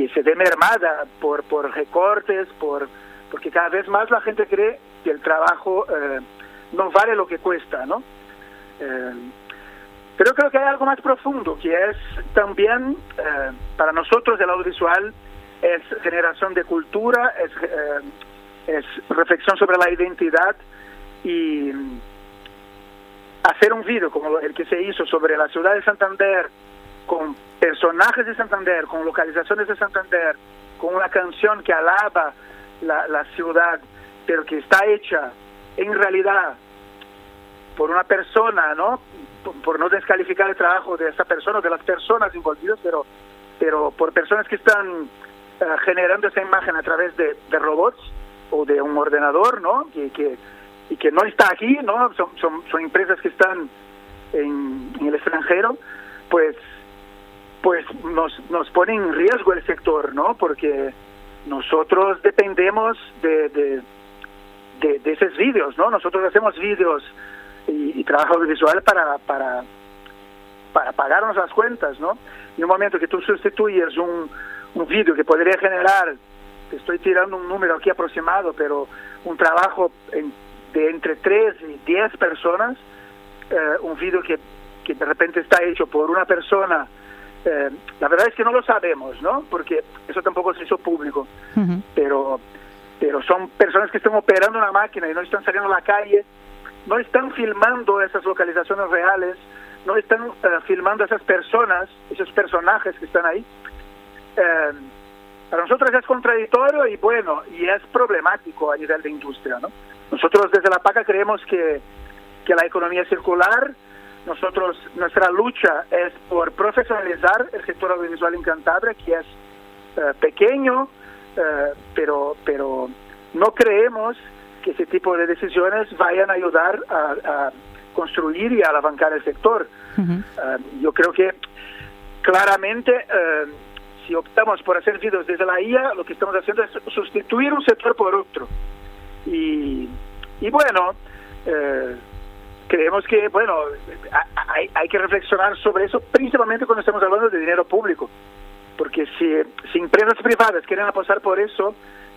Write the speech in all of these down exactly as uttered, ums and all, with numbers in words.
se ve mermada por, por recortes, por porque cada vez más la gente cree que el trabajo eh, no vale lo que cuesta, ¿no? Eh, pero creo que hay algo más profundo, que es también, eh, para nosotros el audiovisual es generación de cultura, es, eh, es reflexión sobre la identidad, y hacer un vídeo como el que se hizo sobre la ciudad de Santander, con personajes de Santander, con localizaciones de Santander, con una canción que alaba la, la ciudad, pero que está hecha en realidad por una persona, ¿no? Por, por no descalificar el trabajo de esa persona, de las personas involucradas, pero, pero por personas que están uh, generando esa imagen a través de, de robots o de un ordenador, ¿no? Que, que, y que no está aquí, ¿no? Son, son, son empresas que están en, en el extranjero, pues, pues nos, nos pone en riesgo el sector, ¿no? Porque nosotros dependemos de, de, de, de esos vídeos, ¿no? Nosotros hacemos vídeos y, y trabajo audiovisual para, para, para pagarnos las cuentas, ¿no? Y en un momento que tú sustituyes un, un vídeo que podría generar, te estoy tirando un número aquí aproximado, pero un trabajo en, de entre tres y diez personas, eh, un vídeo que, que de repente está hecho por una persona. Eh, la verdad es que no lo sabemos, ¿no? Porque eso tampoco se hizo público. Uh-huh. Pero pero son personas que están operando una máquina y no están saliendo a la calle, no están filmando esas localizaciones reales, no están uh, filmando esas personas, esos personajes que están ahí. Eh, para nosotros es contradictorio y bueno, y es problemático a nivel de industria, ¿no? Nosotros desde la PACA creemos que, que la economía circular, nosotros, nuestra lucha es por profesionalizar el sector audiovisual en Cantabria, que es uh, pequeño, uh, pero, pero no creemos que ese tipo de decisiones vayan a ayudar a, a construir y a alavancar el sector. Uh-huh. Uh, yo creo que claramente, uh, si optamos por hacer vídeos desde la I A, lo que estamos haciendo es sustituir un sector por otro. Y, y bueno, uh, creemos que, bueno, hay, hay que reflexionar sobre eso, principalmente cuando estamos hablando de dinero público, porque si, si empresas privadas quieren apostar por eso,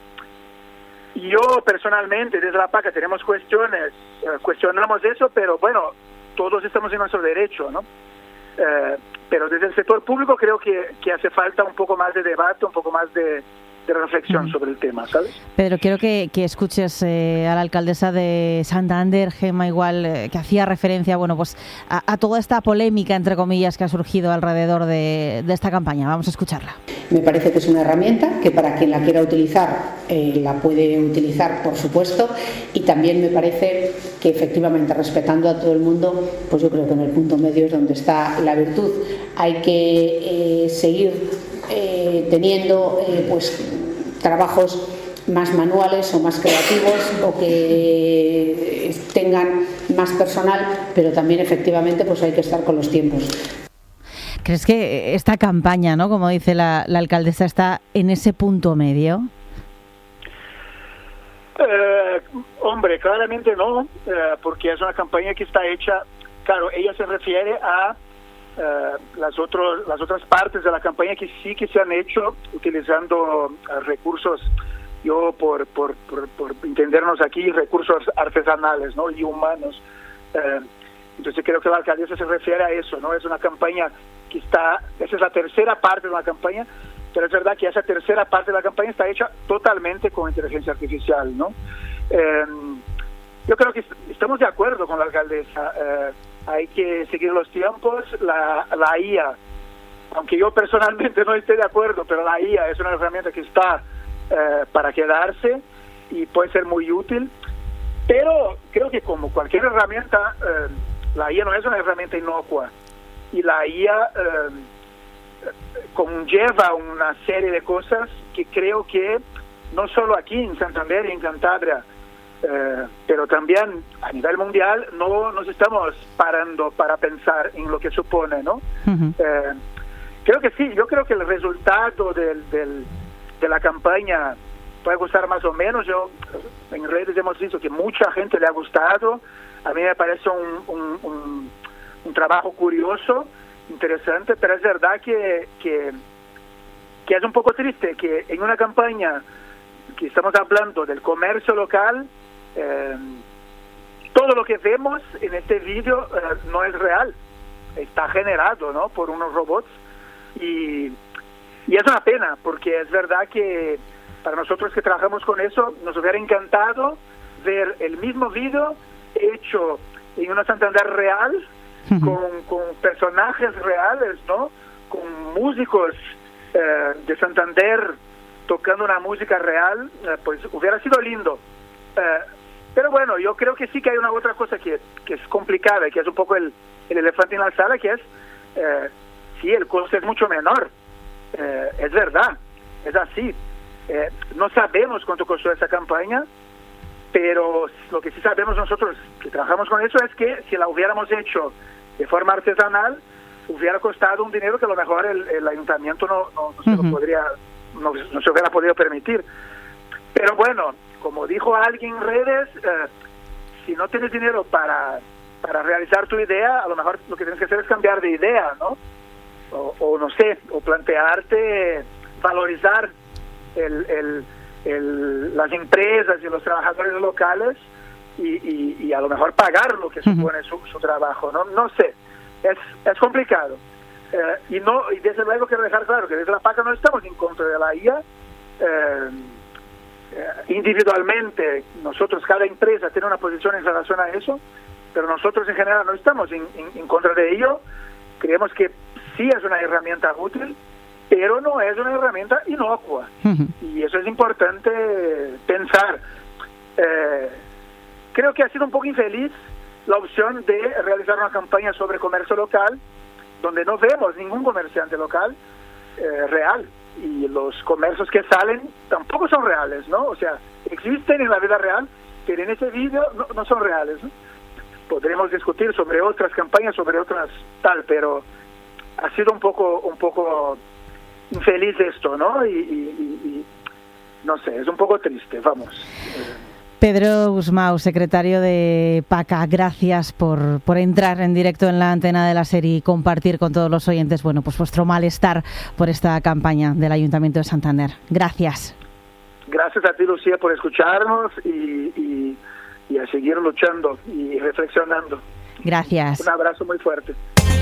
yo personalmente desde la PACA tenemos cuestiones, uh, cuestionamos eso, pero bueno, todos estamos en nuestro derecho, ¿no? Uh, pero desde el sector público creo que, que hace falta un poco más de debate, un poco más de, de reflexión sobre el tema, ¿sabes? Pedro, quiero que, que escuches eh, a la alcaldesa de Santander, Gemma Igual, eh, que hacía referencia, bueno, pues a, a toda esta polémica, entre comillas, que ha surgido alrededor de, de esta campaña. Vamos a escucharla. Me parece que es una herramienta que para quien la quiera utilizar, eh, la puede utilizar, por supuesto, y también me parece que efectivamente, respetando a todo el mundo, pues yo creo que en el punto medio es donde está la virtud. Hay que eh, seguir Eh, teniendo eh, pues trabajos más manuales o más creativos o que tengan más personal, pero también efectivamente pues hay que estar con los tiempos. ¿Crees que esta campaña, ¿no?, como dice la, la alcaldesa, está en ese punto medio? Eh, hombre, claramente no, eh, porque es una campaña que está hecha, claro, ella se refiere a Uh, las, otros, las otras partes de la campaña que sí que se han hecho utilizando uh, recursos, yo por, por, por, por entendernos aquí, recursos artesanales, ¿no?, y humanos. Uh, entonces creo que la alcaldesa se refiere a eso, ¿no? Es una campaña que está, esa es la tercera parte de la campaña, pero es verdad que esa tercera parte de la campaña está hecha totalmente con inteligencia artificial, ¿no? Uh, yo creo que estamos de acuerdo con la alcaldesa. Uh, hay que seguir los tiempos. La, la I A, aunque yo personalmente no esté de acuerdo, pero la I A es una herramienta que está eh, para quedarse y puede ser muy útil, pero creo que como cualquier herramienta, eh, la I A no es una herramienta inocua, y la I A eh, conlleva una serie de cosas que creo que no solo aquí en Santander y en Cantabria, Uh, pero también a nivel mundial no nos estamos parando para pensar en lo que supone, ¿no? Uh-huh. Uh, creo que sí, yo creo que el resultado del, del, de la campaña puede gustar más o menos. Yo en redes hemos visto que mucha gente le ha gustado. A mí me parece un, un, un, un trabajo curioso, interesante, pero es verdad que, que, que que es un poco triste que en una campaña que estamos hablando del comercio local, eh, todo lo que vemos en este vídeo eh, no es real, está generado, ¿no?, por unos robots, y, y es una pena, porque es verdad que para nosotros que trabajamos con eso nos hubiera encantado ver el mismo vídeo hecho en una Santander real, con, con personajes reales, ¿no?, con músicos eh, de Santander tocando una música real, eh, pues hubiera sido lindo. Eh, pero bueno, yo creo que sí que hay una otra cosa que, que es complicada, que es un poco el, el elefante en la sala, que es, eh, sí, el coste es mucho menor, eh, es verdad, es así. Eh, no sabemos cuánto costó esa campaña, pero lo que sí sabemos nosotros que trabajamos con eso es que si la hubiéramos hecho de forma artesanal, hubiera costado un dinero que a lo mejor el, el ayuntamiento no, no, no se lo podría, no, no se hubiera podido permitir. Pero bueno, como dijo alguien en redes, eh, si no tienes dinero para, para realizar tu idea, a lo mejor lo que tienes que hacer es cambiar de idea, ¿no? O, o no sé, o plantearte valorizar el, el, el, las empresas y los trabajadores locales y, y, y a lo mejor pagar lo que supone su, su trabajo, ¿no? No sé, es, es complicado. Eh, y no y desde luego quiero dejar claro que desde la PACA no estamos en contra de la I A. Eh, eh, individualmente, nosotros, cada empresa tiene una posición en relación a eso, pero nosotros en general no estamos en, en, en contra de ello. Creemos que sí es una herramienta útil, pero no es una herramienta inocua. Uh-huh. Y eso es importante pensar. Eh, creo que ha sido un poco infeliz la opción de realizar una campaña sobre comercio local, donde no vemos ningún comerciante local eh, real, y los comercios que salen tampoco son reales, ¿no? O sea, existen en la vida real, pero en ese vídeo no, no son reales, ¿no? Podremos discutir sobre otras campañas, sobre otras tal, pero ha sido un poco un poco infeliz esto, ¿no? Y, y, y, y no sé, es un poco triste, vamos. Pedro Gusmão, secretario de PACA, gracias por, por entrar en directo en la antena de la serie y compartir con todos los oyentes, bueno, pues vuestro malestar por esta campaña del Ayuntamiento de Santander. Gracias. Gracias a ti, Lucía, por escucharnos y, y, y a seguir luchando y reflexionando. Gracias. Un abrazo muy fuerte.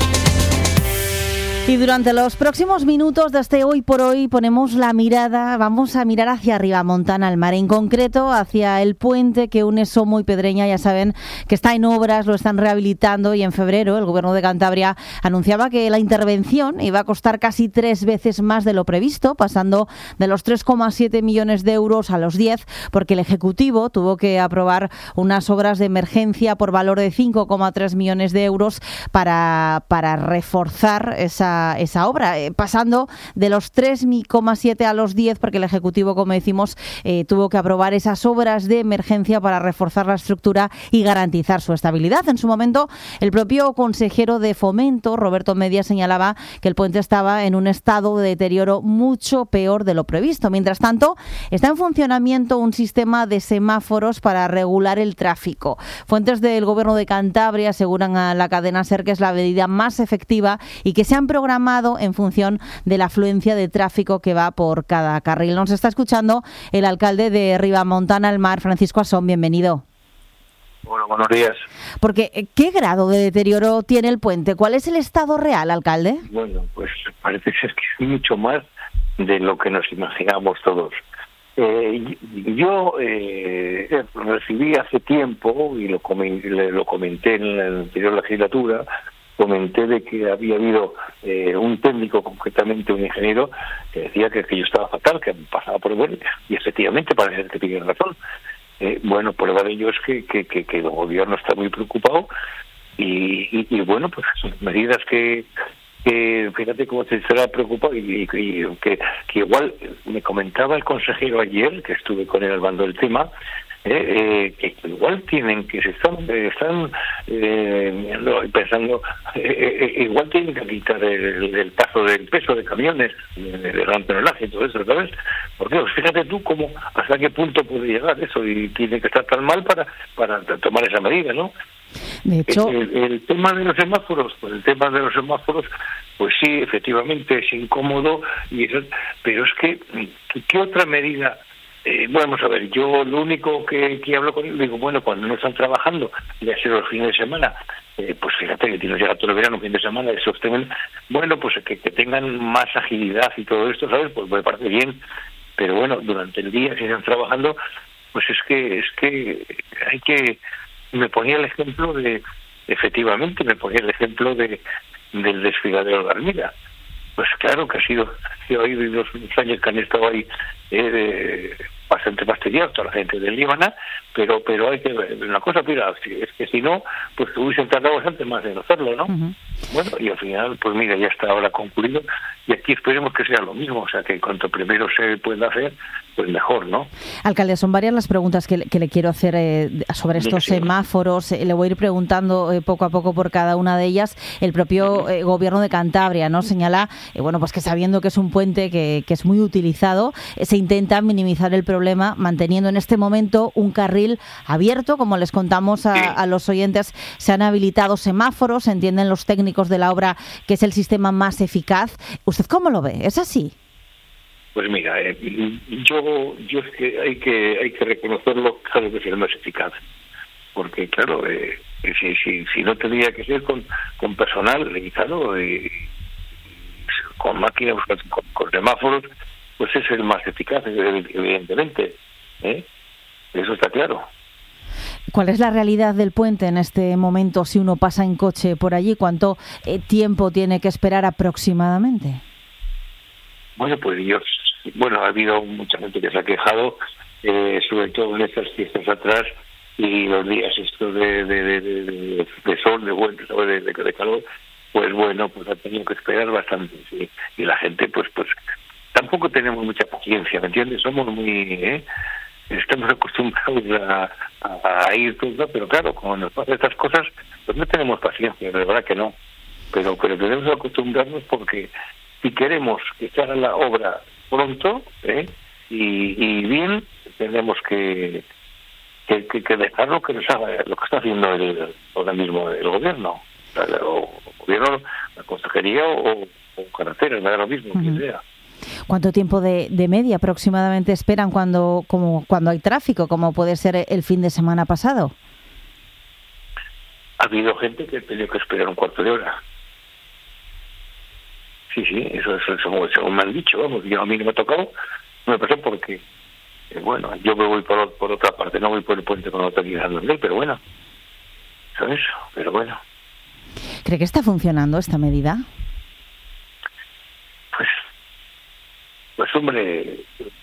Y durante los próximos minutos de este Hoy por Hoy ponemos la mirada, vamos a mirar hacia Ribamontana al mar, en concreto hacia el puente que une Somo y Pedreña. Ya saben que está en obras, lo están rehabilitando, y en febrero el Gobierno de Cantabria anunciaba que la intervención iba a costar casi tres veces más de lo previsto, pasando de los tres coma siete millones de euros a los diez, porque el Ejecutivo tuvo que aprobar unas obras de emergencia por valor de cinco coma tres millones de euros para, para reforzar esa esa obra, eh, pasando de los tres coma siete a los diez, porque el Ejecutivo, como decimos, eh, tuvo que aprobar esas obras de emergencia para reforzar la estructura y garantizar su estabilidad. En su momento, el propio consejero de Fomento, Roberto Media, señalaba que el puente estaba en un estado de deterioro mucho peor de lo previsto. Mientras tanto, está en funcionamiento un sistema de semáforos para regular el tráfico. Fuentes del Gobierno de Cantabria aseguran a la cadena SER que es la medida más efectiva y que se han programado en función de la afluencia de tráfico que va por cada carril. Nos está escuchando el alcalde de Ribamontana al Mar, Francisco Asón. Bienvenido. Bueno, buenos días. Porque, ¿qué grado de deterioro tiene el puente? ¿Cuál es el estado real, alcalde? Bueno, pues parece ser que es mucho más de lo que nos imaginamos todos. Eh, yo eh, recibí hace tiempo, y lo, com- lo comenté en la anterior legislatura, comenté de que había habido eh, un técnico, concretamente un ingeniero, que decía que aquello estaba fatal, que pasaba por bueno, y efectivamente parece que tiene razón. Eh, bueno, prueba de ello es que, que, que, que el gobierno está muy preocupado y, y, y bueno, pues son medidas que, que fíjate cómo se estará preocupado y, y, y que, que igual me comentaba el consejero ayer, que estuve con él hablando del tema, Eh, eh, que igual tienen que se están eh, están eh, pensando eh, eh, igual tienen que quitar el, el paso del peso de camiones de gran tonelaje y todo eso, ¿sabes? Porque pues, fíjate tú cómo hasta qué punto puede llegar eso y tiene que estar tan mal para para tomar esa medida, ¿no? De hecho, el, el tema de los semáforos, pues el tema de los semáforos, pues sí, efectivamente es incómodo, y eso, pero es que, ¿qué otra medida? Eh, vamos a ver, yo lo único que, que hablo con ellos, digo, bueno, cuando no están trabajando, ya sea los fines de semana, eh, pues fíjate que nos llega todo el verano, fin de semana, eso tengan, bueno, pues que, que tengan más agilidad y todo esto, ¿sabes? Pues me parece bien, pero bueno, durante el día, si están trabajando, pues es que, es que hay que, me ponía el ejemplo de, efectivamente, me ponía el ejemplo de del desfiladero de Armida. Pues claro que ha sido, he oído los años que han estado ahí eh, bastante fastidiados toda la gente del Líbana, pero pero hay que ver una cosa, mira, es que si no, pues hubiesen tardado bastante más en hacerlo, ¿no? Uh-huh. Bueno, y al final, pues mira, ya está ahora concluido, y aquí esperemos que sea lo mismo, o sea, que cuanto primero se pueda hacer, pues mejor, ¿no? Alcalde, son varias las preguntas que, que le quiero hacer eh, sobre estos sí, sí. semáforos. Eh, le voy a ir preguntando eh, poco a poco por cada una de ellas. El propio eh, gobierno de Cantabria, ¿no? Señala, eh, bueno, pues que sabiendo que es un puente que, que es muy utilizado, eh, se intenta minimizar el problema manteniendo en este momento un carril abierto. Como les contamos a, a los oyentes, se han habilitado semáforos, entienden los técnicos de la obra que es el sistema más eficaz. ¿Usted cómo lo ve? ¿Es así? Pues mira, eh, yo yo es que hay que hay que reconocerlo, claro que es el más eficaz, porque claro, eh, si, si si no tendría que ser con con personal dedicado, eh, con máquinas, con, con semáforos, pues es el más eficaz, evidentemente, ¿eh? Eso está claro. ¿Cuál es la realidad del puente en este momento si uno pasa en coche por allí? ¿Cuánto eh, tiempo tiene que esperar aproximadamente? Bueno, pues yo, bueno, ha habido mucha gente que se ha quejado, eh, sobre todo en estas fiestas atrás y los días estos de, de, de, de, de sol, de buen, de, de, de calor, pues bueno, pues ha tenido que esperar bastante, sí. Y la gente, pues, pues, tampoco tenemos mucha paciencia, ¿me entiendes? Somos muy, ¿eh? Estamos acostumbrados a, a, a ir todo, pero claro, como nos pasan estas cosas, pues no tenemos paciencia, de verdad que no. Pero, pero tenemos que acostumbrarnos porque si queremos que se haga la obra pronto, ¿eh? y, y bien, tenemos que, que, que, que dejar lo que nos haga, lo que está haciendo el, ahora mismo el gobierno, el gobierno, la consejería o, o carreteras, me da lo mismo, uh-huh. que sea. ¿Cuánto tiempo de, de media aproximadamente esperan cuando, como, cuando hay tráfico, como puede ser el fin de semana pasado? Ha habido gente que ha tenido que esperar un cuarto de hora. Sí, sí, eso es eso, según me han dicho, vamos, yo a mí no me ha tocado, no me pasó porque, eh, bueno, yo me voy por, por otra parte, no voy por el puente con otra guía, pero bueno, ¿sabes? Pero bueno. ¿Cree que está funcionando esta medida? Pues, pues hombre,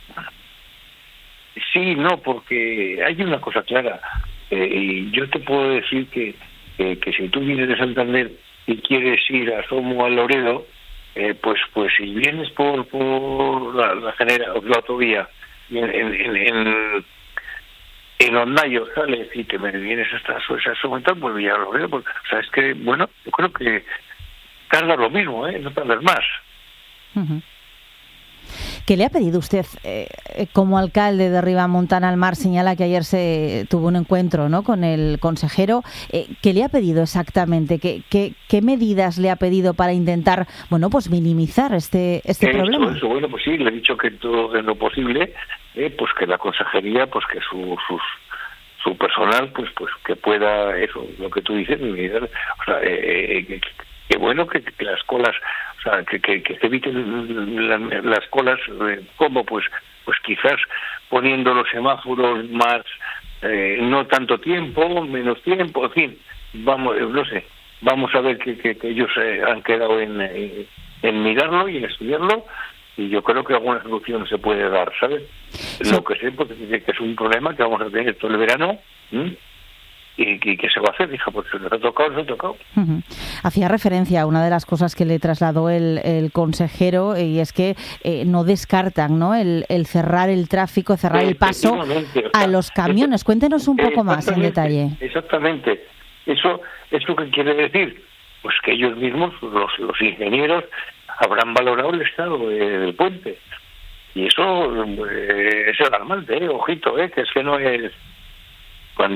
sí, no, porque hay una cosa clara, eh, y yo te puedo decir que, eh, que si tú vienes de Santander y quieres ir a Somo, a Loredo, Eh, pues pues si vienes por por la, la genera la autovía en en en, en Ondayo sales y te vienes hasta esa Somental, pues ya lo veo, porque o sea, es que bueno, yo creo que tardas lo mismo, eh no tardas más. Uh-huh. ¿Qué le ha pedido usted eh, como alcalde de Ribamontana al Mar? Señala que ayer se tuvo un encuentro, ¿no?, con el consejero. Eh, ¿Qué le ha pedido exactamente? ¿Qué, qué, qué medidas le ha pedido para intentar, bueno, pues minimizar este este eso, problema? Eso, bueno, pues sí, le he dicho que todo en lo posible, eh, pues que la consejería, pues que su sus su personal, pues pues que pueda eso, lo que tú dices, o sea, eh, que, que bueno que, que las colas, o sea, que, que, que se eviten la, las colas, eh, ¿cómo? Pues pues quizás poniendo los semáforos más, eh, no tanto tiempo, menos tiempo, en fin, vamos, no sé, vamos a ver que, que, que ellos eh, han quedado en, en, en mirarlo y en estudiarlo, y yo creo que alguna solución se puede dar, ¿sabes? Sí. Lo que sé, porque que es un problema que vamos a tener todo el verano, ¿sí? ¿Y qué se va a hacer? Dije, pues se nos ha tocado, se ha tocado. Uh-huh. Hacía referencia a una de las cosas que le trasladó el, el consejero, y es que eh, no descartan, ¿no?, el, el cerrar el tráfico, cerrar el paso o sea, a los camiones. Cuéntenos un poco más en detalle. Exactamente. Eso, ¿eso qué quiere decir? Pues que ellos mismos, los, los ingenieros, habrán valorado el estado de, del puente. Y eso eh, es alarmante, ¿eh? Ojito, ¿eh? Que es que no es... Cuando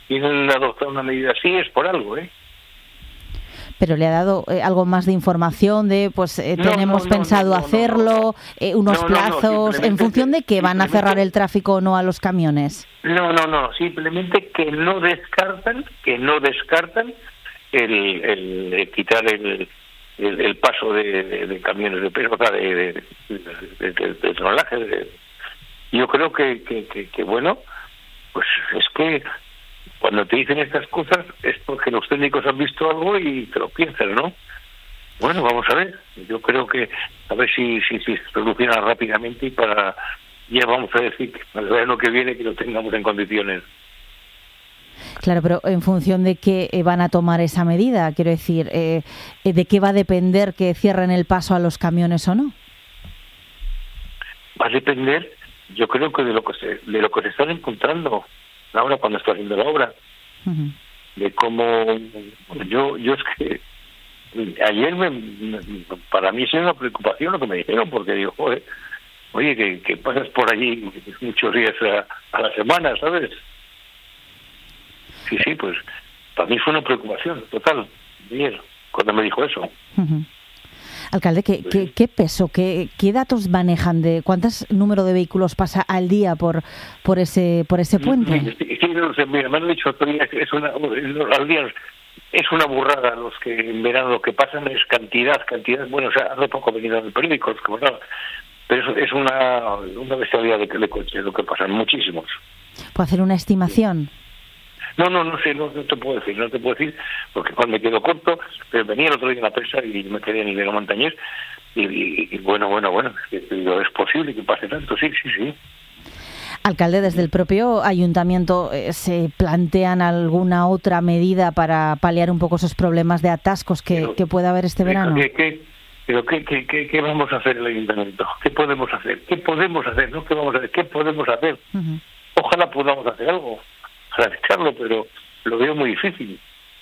tienen adoptado una medida así es por algo, ¿eh? Pero le ha dado eh, algo más de información de, pues eh, no, tenemos no, no, pensado no, no, hacerlo, no, no. Eh, unos no, no, plazos, no, en función de que van a cerrar el tráfico o no a los camiones. No, no, no, simplemente que no descartan, que no descartan el, el, el quitar el, el, el paso de, de, de camiones de peso, o sea, de, de, de, de, de tonelaje. De, yo creo que, que, que, que, bueno, pues es que cuando te dicen estas cosas es porque los técnicos han visto algo y te lo piensan, ¿no? Bueno, vamos a ver. Yo creo que a ver si, si, si se soluciona rápidamente y para, ya vamos a decir, que para el verano que viene que lo tengamos en condiciones. Claro, pero en función de qué van a tomar esa medida, quiero decir, eh, ¿de qué va a depender que cierren el paso a los camiones o no? Va a depender, yo creo que de lo que se, de lo que se están encontrando ahora cuando está haciendo la obra, uh-huh. de cómo yo yo es que ayer me, me, para mí es una preocupación lo que me dijeron, porque digo, joder, oye, que, que pasas por allí muchos días a, a la semana, ¿sabes? Sí, sí, pues para mí fue una preocupación total ayer cuando me dijo eso. Uh-huh. Alcalde, ¿qué, qué, qué peso, qué, qué datos manejan de cuántos número de vehículos pasa al día por por ese por ese puente? Sí, sí, no sé, mira, me han dicho que es una al día es una burrada los que en verano lo que pasan es cantidad, cantidad, bueno, o sea, hace poco he venido en el periódico, como no, pero es, es una una bestialidad de, de coches lo que pasan, muchísimos. ¿Puedo hacer una estimación? No, no, no sé, no, no te puedo decir, no te puedo decir, porque cuando me quedo corto, pero venía el otro día en la prensa y me quedé en el Montañés, y, y, y bueno, bueno, bueno, es, es posible que pase tanto, sí, sí, sí. Alcalde, desde el propio ayuntamiento, eh, ¿se plantean alguna otra medida para paliar un poco esos problemas de atascos que, pero, que pueda haber este verano? ¿Qué, qué, pero qué, qué, qué, ¿qué vamos a hacer el ayuntamiento? ¿Qué podemos hacer? ¿Qué podemos hacer? ¿No? ¿Qué vamos a hacer? ¿Qué podemos hacer? Uh-huh. Ojalá podamos hacer algo. Echarlo, pero lo veo muy difícil,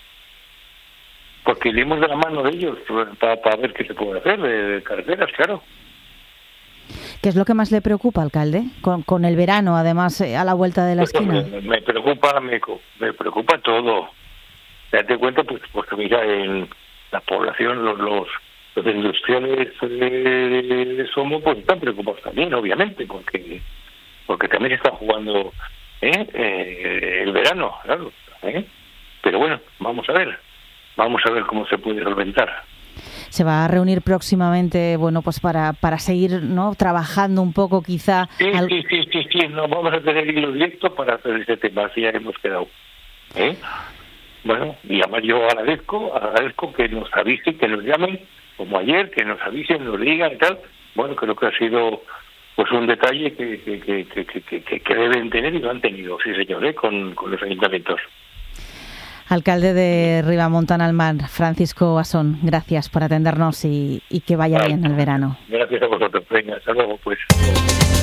porque iremos de la mano de ellos para, para ver qué se puede hacer de, de carreteras, claro. ¿Qué es lo que más le preocupa, alcalde? Con, con el verano, además, eh, a la vuelta de la pues, esquina. Me, me preocupa, me, me preocupa todo. Date cuenta, pues, pues mira, en la población, los los, los industriales de, de Somo, pues están preocupados también, obviamente, porque porque también están jugando ¿Eh? Eh, el verano, claro, ¿eh? Pero bueno, vamos a ver, vamos a ver cómo se puede solventar. Se va a reunir próximamente, bueno, pues para para seguir, ¿no?, trabajando un poco, quizá. Sí, al... sí, sí, sí, sí, no, vamos a tener hilo directo para hacer este tema, así ya hemos quedado. ¿Eh? Bueno, y además yo agradezco, agradezco que nos avisen, que nos llamen, como ayer, que nos avisen, nos digan y tal. Bueno, creo que ha sido pues un detalle que, que, que, que, que, que deben tener y lo han tenido, sí señor, ¿eh? con, con los ayuntamientos. Alcalde de Ribamontana al Mar, Francisco Asón, gracias por atendernos y, y que vaya vale. bien el verano. Gracias a vosotros. Venga, hasta luego, pues.